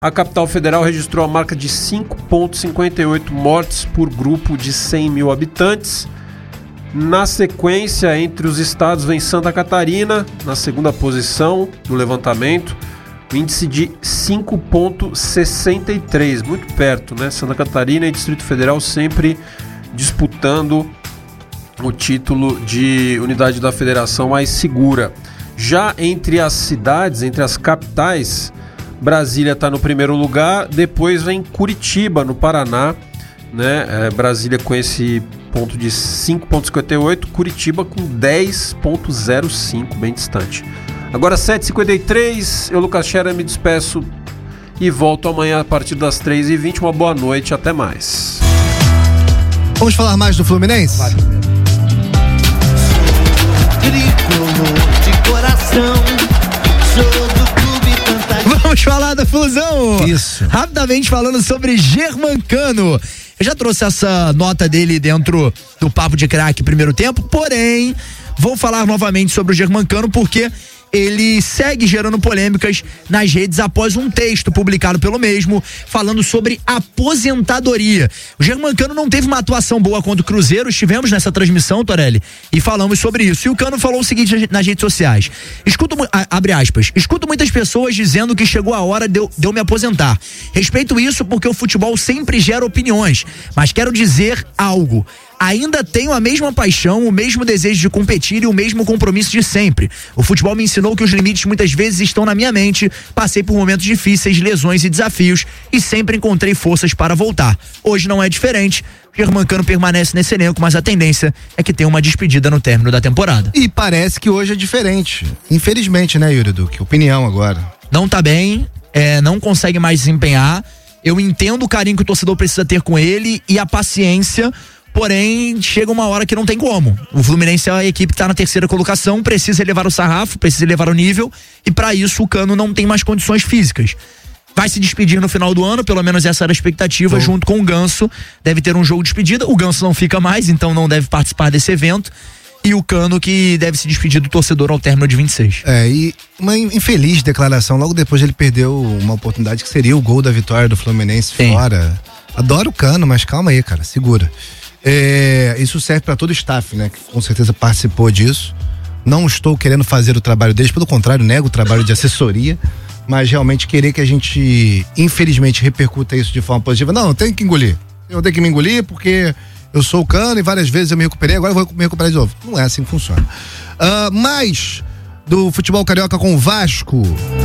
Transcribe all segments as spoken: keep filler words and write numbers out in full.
A capital federal registrou a marca de cinco vírgula cinquenta e oito mortes por grupo de cem mil habitantes. Na sequência, entre os estados vem Santa Catarina, na segunda posição do levantamento, índice de cinco vírgula sessenta e três, muito perto, né? Santa Catarina e Distrito Federal sempre disputando o título de unidade da federação mais segura. Já entre as cidades, entre as capitais, Brasília está no primeiro lugar, depois vem Curitiba, no Paraná, né? É, Brasília com esse ponto de cinco vírgula cinquenta e oito, Curitiba com dez vírgula zero cinco, bem distante. Agora sete e cinquenta e três, eu, Lucas Scherer, me despeço e volto amanhã a partir das três e vinte. Uma boa noite, até mais. Vamos falar mais do Fluminense? Vale. Tricolor de coração, sou do clube Fantasia. Vamos falar da Flusão. Isso. Rapidamente falando sobre Germancano. Eu já trouxe essa nota dele dentro do Papo de Craque primeiro tempo, porém, vou falar novamente sobre o Germancano porque ele segue gerando polêmicas nas redes após um texto publicado pelo mesmo, falando sobre aposentadoria. O Germancano não teve uma atuação boa contra o Cruzeiro, estivemos nessa transmissão, Torelli, e falamos sobre isso. E o Cano falou o seguinte nas redes sociais: escuto, abre aspas, escuto muitas pessoas dizendo que chegou a hora de eu, de eu me aposentar. Respeito isso porque o futebol sempre gera opiniões, mas quero dizer algo. Ainda tenho a mesma paixão, o mesmo desejo de competir e o mesmo compromisso de sempre. O futebol me ensinou que os limites muitas vezes estão na minha mente. Passei por momentos difíceis, lesões e desafios e sempre encontrei forças para voltar. Hoje não é diferente. O Germancano permanece nesse elenco, mas a tendência é que tenha uma despedida no término da temporada. E parece que hoje é diferente. Infelizmente, né, Yuri Duque? Opinião agora. Não tá bem, é, não consegue mais desempenhar. Eu entendo o carinho que o torcedor precisa ter com ele e a paciência. Porém, chega uma hora que não tem como. O Fluminense é a equipe que está na terceira colocação, precisa elevar o sarrafo, precisa elevar o nível, e para isso o Cano não tem mais condições físicas. Vai se despedir no final do ano, pelo menos essa era a expectativa, oh. junto com o Ganso. Deve ter um jogo de despedida, o Ganso não fica mais, então não deve participar desse evento. E o Cano que deve se despedir do torcedor ao término de vinte e seis. É, e uma infeliz declaração, logo depois ele perdeu uma oportunidade que seria o gol da vitória do Fluminense Sim. fora. Adoro o Cano, mas calma aí, cara, segura. É, isso serve para todo o staff, né? Que com certeza participou disso. Não estou querendo fazer o trabalho deles, pelo contrário, nego o trabalho de assessoria, mas realmente querer que a gente, infelizmente, repercuta isso de forma positiva. Não, eu tenho que engolir. Eu tenho que me engolir porque eu sou o Cano e várias vezes eu me recuperei, agora eu vou me recuperar de novo. Não é assim que funciona. Uh, mais do futebol carioca com o Vasco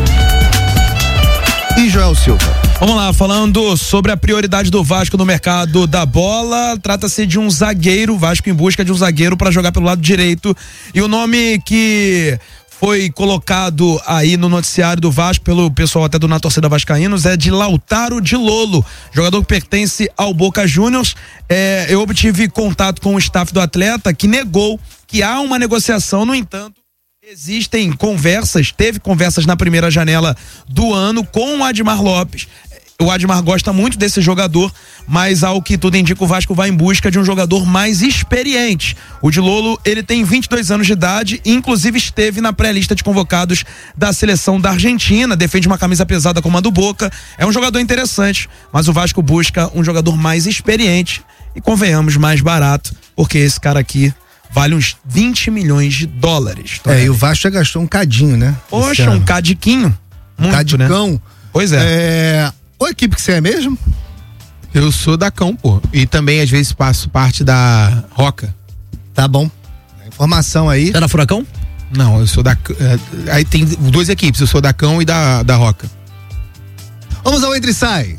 e Joel Silva. Vamos lá, falando sobre a prioridade do Vasco no mercado da bola, trata-se de um zagueiro, Vasco em busca de um zagueiro para jogar pelo lado direito, e o nome que foi colocado aí no noticiário do Vasco pelo pessoal até do Na Torcida Vascaínos é de Lautaro de Lolo, jogador que pertence ao Boca Juniors. É, eu obtive contato com o staff do atleta que negou que há uma negociação, no entanto, existem conversas, teve conversas na primeira janela do ano com o Admar Lopes. O Admar gosta muito desse jogador, mas ao que tudo indica, o Vasco vai em busca de um jogador mais experiente. O de Lolo, ele tem vinte e dois anos de idade e inclusive esteve na pré-lista de convocados da seleção da Argentina, defende uma camisa pesada como a do Boca. É um jogador interessante, mas o Vasco busca um jogador mais experiente e, convenhamos, mais barato, porque esse cara aqui vale uns vinte milhões de dólares. É, e o Vasco já gastou um cadinho, né? Poxa, um cadiquinho. Muito, Cadicão. Né? Pois é. é. Qual equipe que você é mesmo? Eu sou da Cão, pô. E também, às vezes, faço parte da Roca. Tá bom. Informação aí. Tá na Furacão? Não, eu sou da... É, aí tem duas equipes, eu sou da Cão e da, da Roca. Vamos ao Entre e Sai.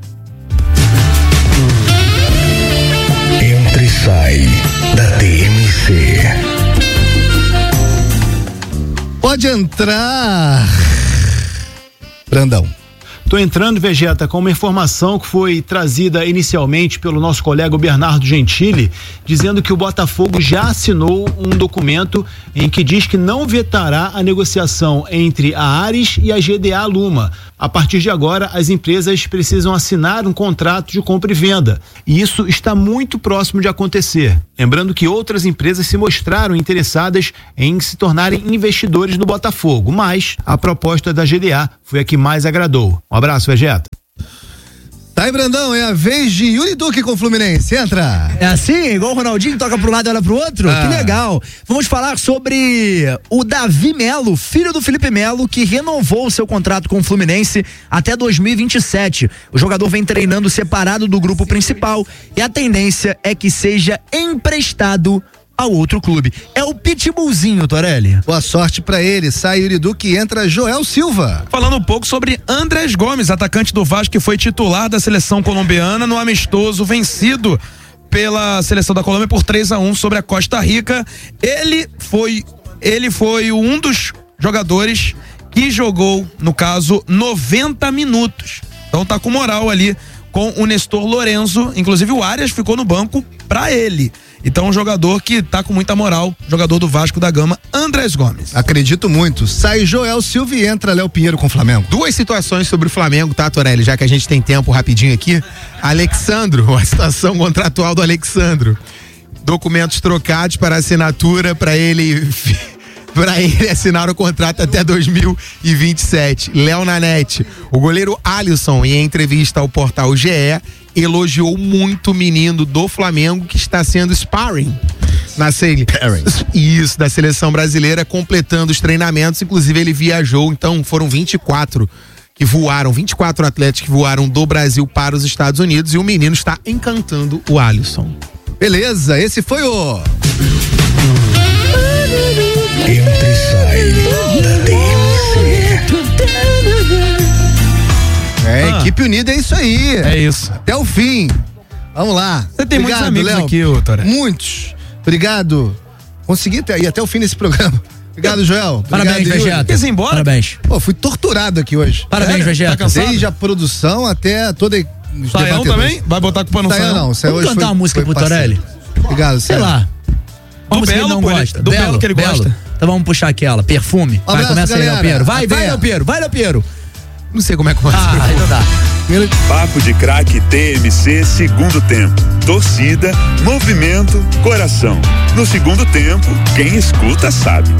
Entre e Sai da T M C. Pode entrar, Brandão. Tô entrando, Vegeta, com uma informação que foi trazida inicialmente pelo nosso colega Bernardo Gentili, dizendo que o Botafogo já assinou um documento em que diz que não vetará a negociação entre a Ares e a G D A Luma. A partir de agora, as empresas precisam assinar um contrato de compra e venda. E isso está muito próximo de acontecer. Lembrando que outras empresas se mostraram interessadas em se tornarem investidores no Botafogo, mas a proposta da G D A foi a que mais agradou. Um abraço, Vegeta. Tá aí, Brandão, é a vez de Yuri Duque com o Fluminense, entra! É assim, igual o Ronaldinho, toca pro lado e olha pro outro? Ah. Que legal! Vamos falar sobre o Davi Melo, filho do Felipe Melo, que renovou o seu contrato com o Fluminense até dois mil e vinte e sete. O jogador vem treinando separado do grupo principal e a tendência é que seja emprestado ao outro clube. É o Pitbullzinho, Torelli. Boa sorte pra ele, sai Yuri Duque e entra Joel Silva. Falando um pouco sobre Andrés Gomes, atacante do Vasco, que foi titular da seleção colombiana no amistoso vencido pela seleção da Colômbia por três a um sobre a Costa Rica. Ele foi, ele foi um dos jogadores que jogou, no caso, noventa minutos. Então tá com moral ali com o Nestor Lorenzo, inclusive o Arias ficou no banco pra ele. Então um jogador que tá com muita moral, jogador do Vasco da Gama, Andrés Gomes. Acredito muito. Sai Joel Silva e entra Léo Pinheiro com o Flamengo. Duas situações sobre o Flamengo, tá, Torelli? Já que a gente tem tempo rapidinho aqui. Alexandro, a situação contratual do Alexandro. Documentos trocados para assinatura para ele para ele assinar o contrato até dois mil e vinte e sete. Léo Nanete, o goleiro Alisson, em entrevista ao portal G E, elogiou muito o menino do Flamengo que está sendo sparring na sele... Isso, da seleção brasileira, completando os treinamentos. Inclusive ele viajou, então foram vinte e quatro que voaram, vinte e quatro atletas que voaram do Brasil para os Estados Unidos, e o menino está encantando o Alisson. Beleza, esse foi o... Entra e sai da T M C. É, Ah. equipe unida é isso aí. É isso. Até o fim. Vamos lá. Você tem muitos Obrigado, amigos Léo. aqui, ô, Torelli. Muitos. Obrigado. Consegui até, ir até o fim desse programa. Obrigado, Joel. Obrigado, Parabéns, Yuri. Vegeta. Quis ir embora? Parabéns. Pô, fui torturado aqui hoje. Parabéns, Sério? Vegeta. Tá cansado? Desde a produção até toda a... os Saião debatedores. também? Vai botar a culpa no Saião Saião? não. Saião Vamos hoje cantar foi- uma música foi pro parceiro. Torelli? Obrigado, Sei Saião. lá. Uma Do música que ele Belo, não pô, ele- gosta. do Belo que ele gosta. Então vamos puxar aquela. Perfume. Vai, abraço, começa aí, galera. Léo Piero. Vai, vai, Até. Léo Piero. Vai, Léo Piero. Não sei como é que vai Ah, então dá. Papo de Craque T M C segundo tempo. Torcida, movimento, coração. No segundo tempo, quem escuta sabe.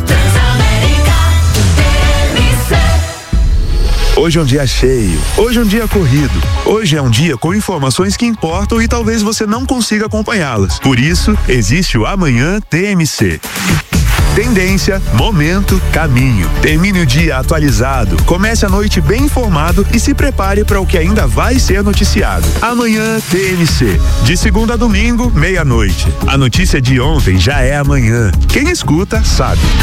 Hoje é um dia cheio, hoje é um dia corrido, hoje é um dia com informações que importam e talvez você não consiga acompanhá-las. Por isso, existe o Amanhã T M C. Tendência, momento, caminho. Termine o dia atualizado, comece a noite bem informado e se prepare para o que ainda vai ser noticiado. Amanhã T M C, de segunda a domingo, meia-noite. A notícia de ontem já é amanhã. Quem escuta, sabe.